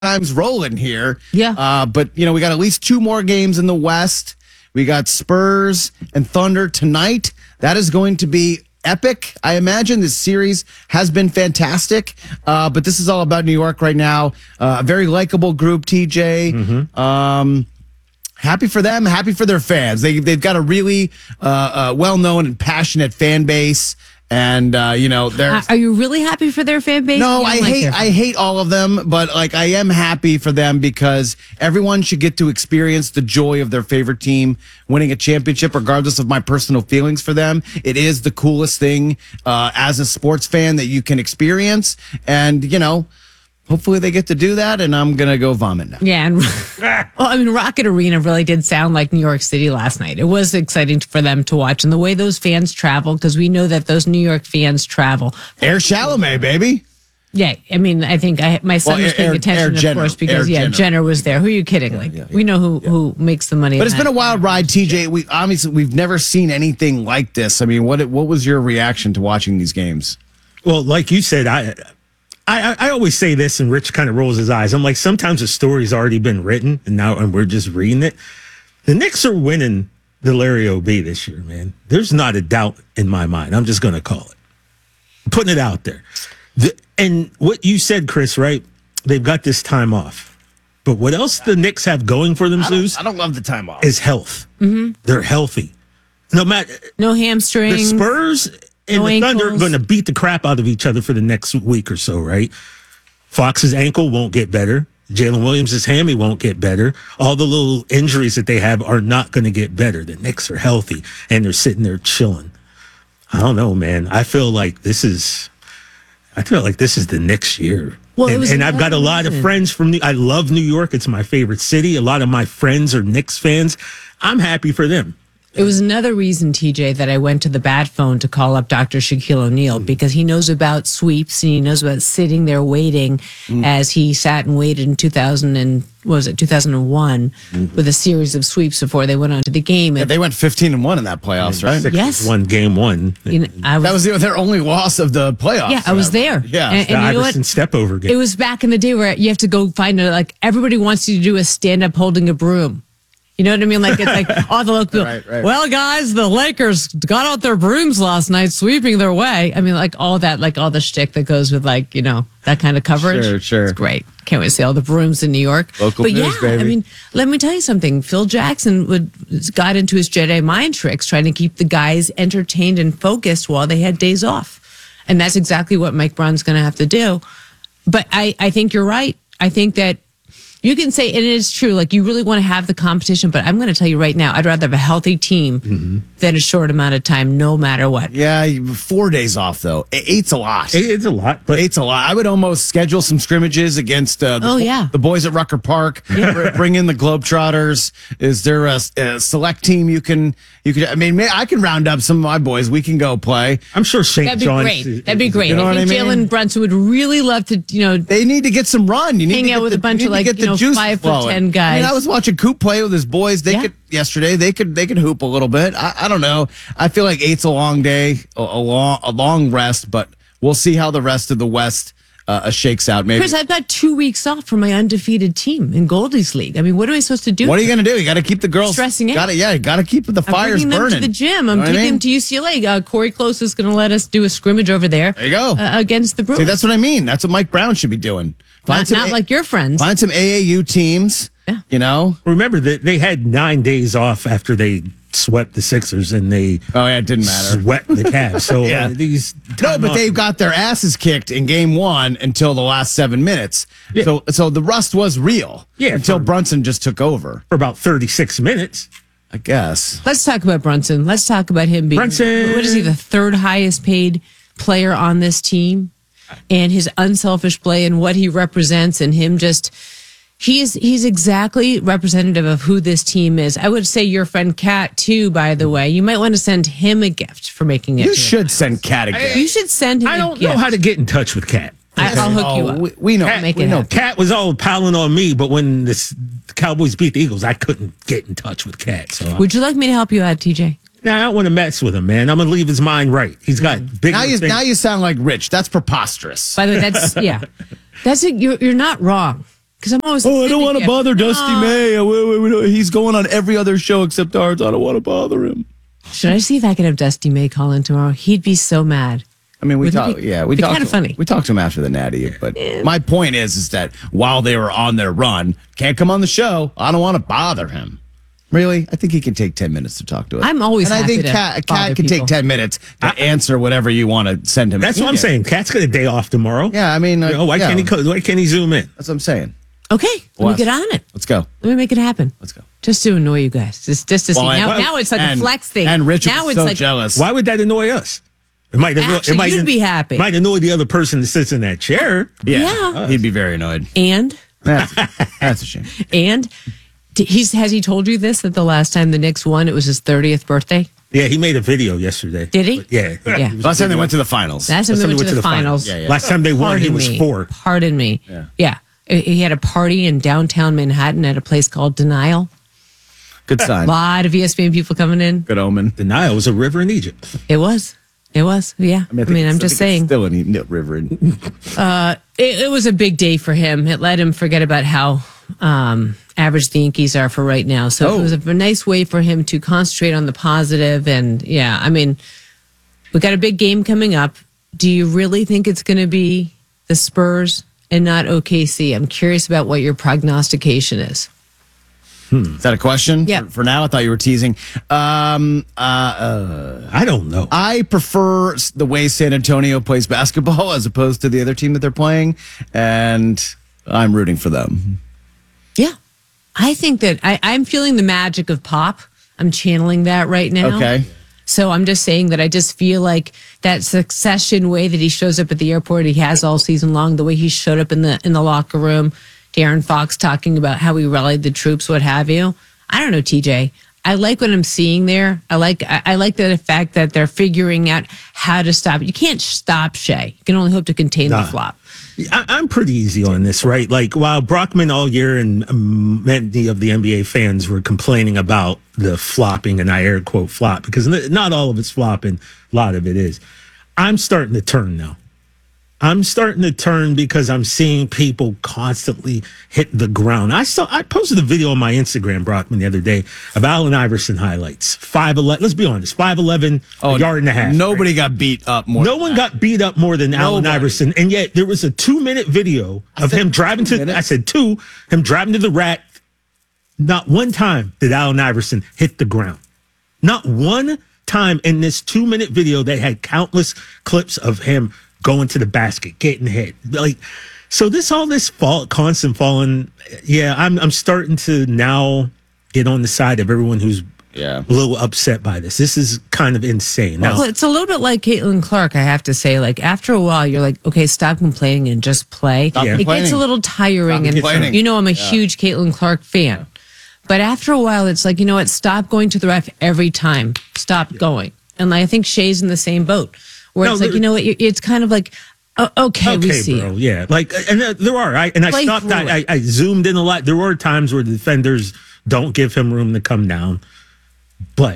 times rolling here. Yeah. But, we got at least 2 more games in the West. We got Spurs and Thunder tonight. That is going to be epic. I imagine this series has been fantastic, but this is all about New York right now. A very likable group, TJ. Mm-hmm. Happy for them. Happy for their fans. They've got a really well-known and passionate fan base. And they're. Are you really happy for their fan base? No, I hate all of them, but I am happy for them because everyone should get to experience the joy of their favorite team winning a championship, regardless of my personal feelings for them. It is the coolest thing as a sports fan that you can experience, and hopefully they get to do that, and I'm going to go vomit now. Yeah. And Rocket Arena really did sound like New York City last night. It was exciting for them to watch. And the way those fans travel, because we know that those New York fans travel. Air Chalamet, baby. Yeah. I mean, I think my son was paying attention, of course, because, Jenner was there. Who are you kidding? We know who makes the money. But it's been a wild ride, TJ. We've never seen anything like this. I mean, what was your reaction to watching these games? Well, like you said, I always say this, and Rich kind of rolls his eyes. I'm like, sometimes the story's already been written, and we're just reading it. The Knicks are winning the Larry O.B. this year, man. There's not a doubt in my mind. I'm just going to call it. I'm putting it out there. And what you said, Chris, right? They've got this time off. But what else the Knicks have going for themselves? I don't love the time off. Is health. Mm-hmm. They're healthy. No hamstrings. The Spurs and the Thunder are going to beat the crap out of each other for the next week or so, right? Fox's ankle won't get better. Jalen Williams' hammy won't get better. All the little injuries that they have are not going to get better. The Knicks are healthy, and they're sitting there chilling. I don't know, man. I feel like this is the Knicks year. Well, and I've got a lot of friends I love New York. It's my favorite city. A lot of my friends are Knicks fans. I'm happy for them. It was another reason, TJ, that I went to the bat phone to call up Dr. Shaquille O'Neal because he knows about sweeps and he knows about sitting there waiting as he sat and waited in 2001 with a series of sweeps before they went on to the game. Yeah, they went 15-1 in that playoffs, right? Yes. Won game 1. That was their only loss of the playoffs. Yeah, I was there. Yeah. And the Iverson step-over game. It was back in the day where you have to go find everybody wants you to do a stand-up holding a broom. You know what I mean? Like, it's like all the local people. Right. Well, guys, the Lakers got out their brooms last night, sweeping their way. I mean, like all that, like all the shtick that goes with that kind of coverage. Sure. It's great. Can't wait to see all the brooms in New York. Local news, baby. I mean, let me tell you something. Phil Jackson got into his Jedi mind tricks trying to keep the guys entertained and focused while they had days off. And that's exactly what Mike Brown's going to have to do. But I think you're right. I think that you can say, and it is true, like you really want to have the competition, but I'm going to tell you right now, I'd rather have a healthy team than a short amount of time, no matter what. Yeah, 4 days off, though. 8's a lot. It's a lot. But 8's a lot. I would almost schedule some scrimmages against the boys at Rucker Park. Yeah. Bring in the Globetrotters. Is there a select team you can? I mean, I can round up some of my boys. We can go play. I'm sure St. John's. That'd be great. I think Jalen Brunson would really love to, They need to get some run. You need hang to out with a bunch of 5'10" guys. I mean, I was watching Coop play with his boys. They could hoop a little bit. I don't know. I feel like 8's a long day, a long rest, but we'll see how the rest of the West shakes out. Maybe. Chris, I've got 2 weeks off from my undefeated team in Goldie's League. I mean, what am I supposed to do? What are you going to do? You got to keep the girls stressing out. Got to keep the fires burning. I'm bringing them to the gym. I'm taking them to UCLA. Corey Close is going to let us do a scrimmage over there. There you go. Against the Bruins. See, that's what I mean. That's what Mike Brown should be doing. Not like your friends. Find some AAU teams. Yeah. Remember that they had 9 days off after they swept the Sixers and they it didn't matter. Swept the Cavs. So but they got their asses kicked in game 1 until the last 7 minutes. Yeah. So the rust was real. Yeah, until Brunson just took over for about 36 minutes. I guess. Let's talk about Brunson. Let's talk about him being what is he, the 3rd highest paid player on this team, and his unselfish play and what he represents, and him just. He's exactly representative of who this team is. I would say your friend Kat, too, by the way. You might want to send him a gift for making it. You should send Kat a gift. You should send him a gift. I don't know how to get in touch with Kat. I'll hook you up. We know. Kat was all piling on me, but when the Cowboys beat the Eagles, I couldn't get in touch with Kat. So would you like me to help you out, TJ? No, I don't want to mess with him, man. I'm going to leave his mind right. He's got big. Now you sound like Rich. That's preposterous. By the way, that's it. You're not wrong. Because I'm always. Oh, I don't want to bother Dusty May. He's going on every other show except ours. I don't want to bother him. Should I see if I can have Dusty May call in tomorrow? He'd be so mad. I mean, we Wouldn't talked. it be- Yeah, we be talked. kinda funny. We talked to him after the Natty, but my point is that while they were on their run, can't come on the show. I don't want to bother him. Really, I think he can take 10 minutes to talk to us. I'm always and I happy think to Cat bother can take people. 10 minutes to answer whatever you want to send him. That's what I'm saying. Cat's got a day off tomorrow. Yeah, I mean, Why yeah, can't he zoom in? That's what I'm saying. Okay, let Wes. me get on it. Let's go. Let me make it happen. Let's go. Just to annoy you guys. Just to see. Well, Now it's like a flex thing. And Rich now was it's so like jealous. Why would that annoy us? It might You'd be happy. Might annoy the other person that sits in that chair. Yeah. He'd be very annoyed. And That's a shame. has he told you this that the last time the Knicks won, it was his 30th birthday? Yeah, he made a video yesterday. Did he? Yeah. Yeah. Last time they went to the finals. Last time they went to the finals. Yeah, yeah. Last time they won, he Pardon was me. 4. Pardon me. Yeah. He had a party in downtown Manhattan at a place called Denial. Good sign. A lot of ESPN people coming in. Good omen. The Nile was a river in Egypt. It was. Yeah. I mean, I'm just saying. Still in the river. It was a big day for him. It let him forget about how average the Yankees are for right now. So it was a nice way for him to concentrate on the positive. And yeah, I mean, we got a big game coming up. Do you really think it's going to be the Spurs and not OKC? I'm curious about what your prognostication is. Is that a question? Yeah. For now, I thought you were teasing. I don't know. I prefer the way San Antonio plays basketball as opposed to the other team that they're playing, and I'm rooting for them. Yeah. I think that I'm feeling the magic of Pop. I'm channeling that right now. Okay. So I'm just saying that I just feel like that succession way that he shows up at the airport, he has all season long, the way he showed up in the locker room, Darren Fox talking about how he rallied the troops, what have you. I don't know, TJ. I like what I'm seeing there. I like the fact that they're figuring out how to stop it. You can't stop Shea. You can only hope to contain the flop. I'm pretty easy on this, right? Like, while Brockman all year and many of the NBA fans were complaining about the flopping, and I air quote flop, because not all of it's flopping, a lot of it is. I'm starting to turn now. I'm starting to turn because I'm seeing people constantly hit the ground. I posted a video on my Instagram, Brockman, the other day of Allen Iverson highlights. 5'11", let's be honest, 5'11", a yard and a half. Nobody got beat up more. No one got beat up more than Allen Iverson, and yet there was a 2-minute video of him driving to. I said 2. Him driving to the rack. Not one time did Allen Iverson hit the ground. Not one time in this 2-minute video. They had countless clips of him going to the basket, getting hit. Like, so constant falling. Yeah, I'm starting to now get on the side of everyone who's a little upset by this. This is kind of insane. Now, Well, it's a little bit like Caitlin Clark, I have to say. Like, after a while, you're like, okay, stop complaining and just play. Stop It complaining. gets a little tiring. Stop And complaining. you know, I'm a huge Caitlin Clark fan. But after a while, it's like, you know what? Stop going to the ref every time. Stop going. And I think Shea's in the same boat. Where it's like, you know what? It's kind of like, okay, we see bro. it. Yeah, like, and there are. I Play stopped. through I zoomed in a lot. There were times where the defenders don't give him room to come down, but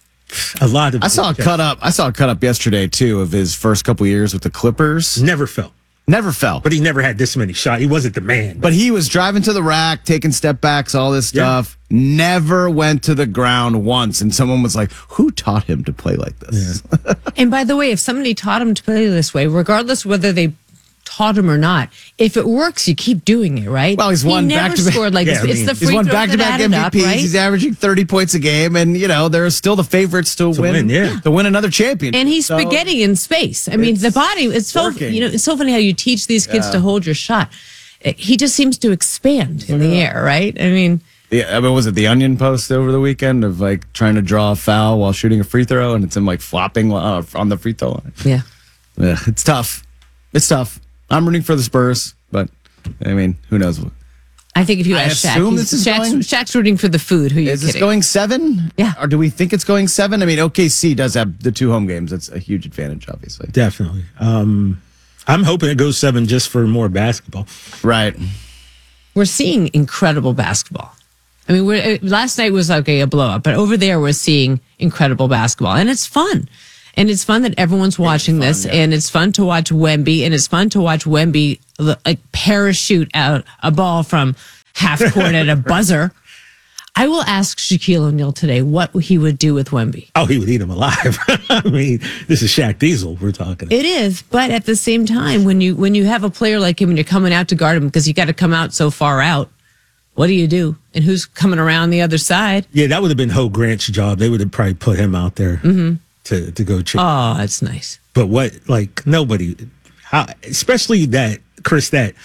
a lot of I saw a cut up yesterday too of his first couple years with the Clippers. never fell. Never fell. But he never had this many shots. He wasn't the man. But he was driving to the rack, taking step backs, all this stuff. Never went to the ground once. And someone was like, who taught him to play like this? Yeah. And by the way, if somebody taught him to play this way, regardless whether they taught him or not, if it works, you keep doing it, right? Well, he's won he never back-to-back- scored like Yeah, this. I It's mean, the He's free won throw that back-to-back added MVPs. up, right? He's averaging 30 points a game. And, they're still the favorites to win another championship. And he's spaghetti in space. I mean, the body, it's so, working. it's so funny how you teach these kids to hold your shot. He just seems to expand in the air, right? I mean, was it the Onion post over the weekend of like trying to draw a foul while shooting a free throw, and it's him like flopping on the free throw line? yeah. It's tough. It's tough. I'm rooting for the Spurs, but I mean, who knows? I think if you I ask Shaq, assume this is going- Shaq's rooting for the food. Who are you Is this kidding? going 7? Yeah. Or do we think it's going 7? I mean, OKC does have the 2 home games. That's a huge advantage, obviously. Definitely. I'm hoping it goes 7 just for more basketball. Right. We're seeing incredible basketball. I mean, last night was okay, a blowout, but over there we're seeing incredible basketball, and it's fun. And it's fun that everyone's watching this, and it's fun to watch Wemby, and it's fun to watch Wemby like parachute out a ball from half court at a buzzer. I will ask Shaquille O'Neal today what he would do with Wemby. Oh, he would eat him alive. I mean, this is Shaq Diesel we're talking about. It is, but at the same time, when you have a player like him and you're coming out to guard him because you got to come out so far out, what do? And who's coming around the other side? Yeah, that would have been Ho Grant's job. They would have probably put him out there to go check. Oh, that's nice. But nobody, especially that, Chris, that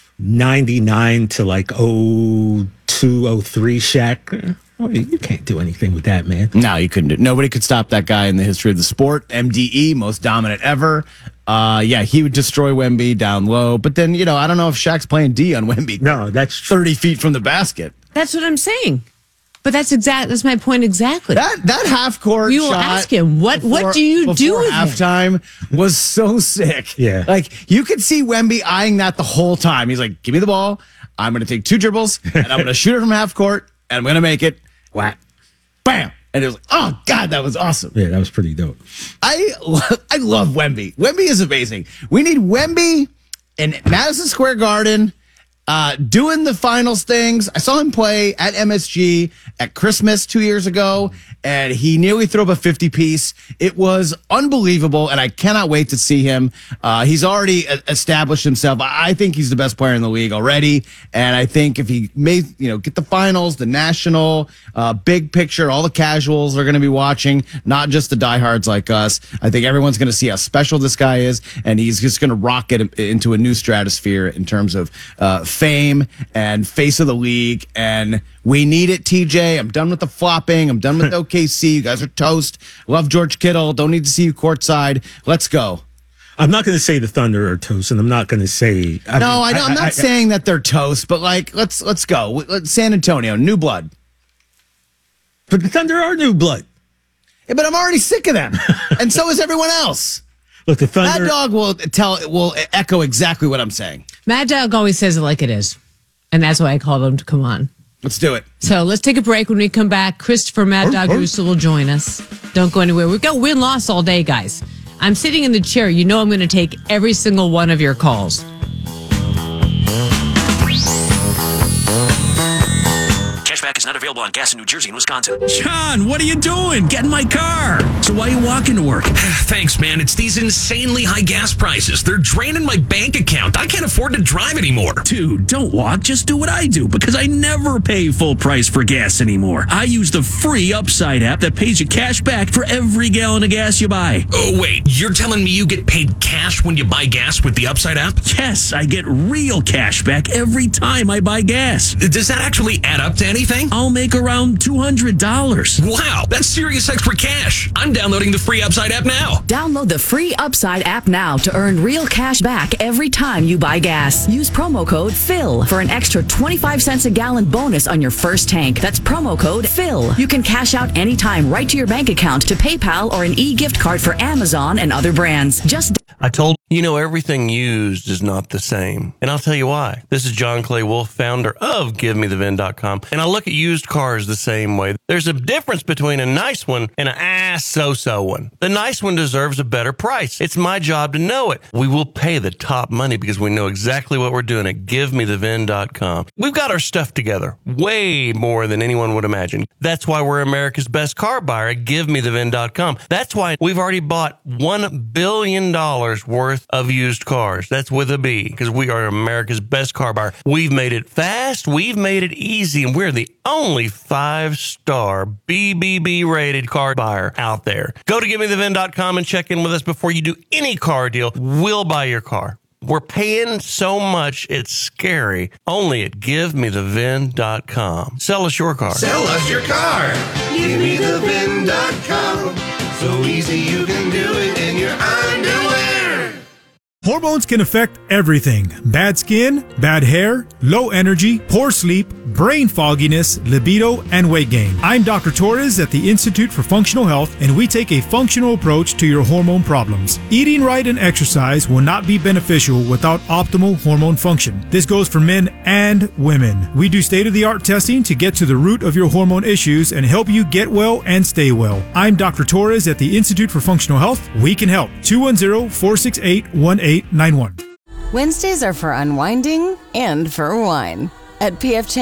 99 to like 02, 03 Shaq. You can't do anything with that, man. No, you couldn't do it. Nobody could stop that guy in the history of the sport. MDE, most dominant ever. He would destroy Wemby down low. But then, I don't know if Shaq's playing D on Wemby. No, that's true. 30 feet from the basket. That's what I'm saying. But that's my point exactly. That half court we will shot ask him what do you do with halftime was so sick. Yeah, like you could see Wemby eyeing that the whole time. He's like, "Give me the ball. I'm going to take 2 dribbles and I'm going to shoot it from half court and I'm going to make it." Whack, bam, and it was like, "Oh God, that was awesome." Yeah, that was pretty dope. I love Wemby. Wemby is amazing. We need Wemby in Madison Square Garden. Doing the finals things. I saw him play at MSG at Christmas 2 years ago, and he nearly threw up a 50-piece. It was unbelievable, and I cannot wait to see him. He's already established himself. I think he's the best player in the league already, and I think if he may, get the finals, the national, big picture, all the casuals are going to be watching, not just the diehards like us. I think everyone's going to see how special this guy is, and he's just going to rocket into a new stratosphere in terms of fame and face of the league, and we need it, TJ. I'm done with the flopping. I'm done with OKC. You guys are toast. Love George Kittle. Don't need to see you courtside. Let's go. I'm not going to say the Thunder are toast, and I'm not going to say. I'm not saying that they're toast, but let's go. San Antonio, new blood. But the Thunder are new blood. Yeah, but I'm already sick of them, and so is everyone else. Look, the Thunder. Mad Dog will echo exactly what I'm saying. Mad Dog always says it like it is, and that's why I called him to come on. Let's do it. So let's take a break. When we come back, Christopher Mad Dog Russo will join us. Don't go anywhere. We've got win-loss all day, guys. I'm sitting in the chair. I'm going to take every single one of your calls. Cashback is not available on gas in New Jersey and Wisconsin. John, what are you doing? Get in my car. So why are you walking to work? Thanks, man. It's these insanely high gas prices. They're draining my bank account. I can't afford to drive anymore. Dude, don't walk. Just do what I do because I never pay full price for gas anymore. I use the free Upside app that pays you cash back for every gallon of gas you buy. Oh, wait. You're telling me you get paid cash when you buy gas with the Upside app? Yes, I get real cash back every time I buy gas. Does that actually add up to anything? I'll make around $200. Wow, that's serious extra cash. I'm downloading the free Upside app now. Download the free Upside app now to earn real cash back every time you buy gas. Use promo code PHIL for an extra 25 cents a gallon bonus on your first tank. That's promo code PHIL. You can cash out anytime right to your bank account, to PayPal, or an e-gift card for Amazon and other brands. I told everything used is not the same. And I'll tell you why. This is John Clay Wolf, founder of GiveMeTheVin.com. And I look at used cars the same way. There's a difference between a nice one and an so-so one. The nice one deserves a better price. It's my job to know it. We will pay the top money because we know exactly what we're doing at GiveMeTheVin.com. We've got our stuff together way more than anyone would imagine. That's why we're America's best car buyer at GiveMeTheVin.com. That's why we've already bought $1 billion worth of used cars. That's with a B, because we are America's best car buyer. We've made it fast, we've made it easy, and we're the only 5-star BBB rated car buyer out there. Go to GiveMeTheVin.com and check in with us before you do any car deal. We'll buy your car. We're paying so much, it's scary. Only at GiveMeTheVin.com. Sell us your car. Sell us your car. GiveMeTheVin.com. So easy you can do it in your underwear. Hormones can affect everything. Bad skin, bad hair, low energy, poor sleep, brain fogginess, libido, and weight gain. I'm Dr. Torres at the Institute for Functional Health, and we take a functional approach to your hormone problems. Eating right and exercise will not be beneficial without optimal hormone function. This goes for men and women. We do state-of-the-art testing to get to the root of your hormone issues and help you get well and stay well. I'm Dr. Torres at the Institute for Functional Health. We can help. 210-468-1891. Wednesdays are for unwinding and for wine. At PF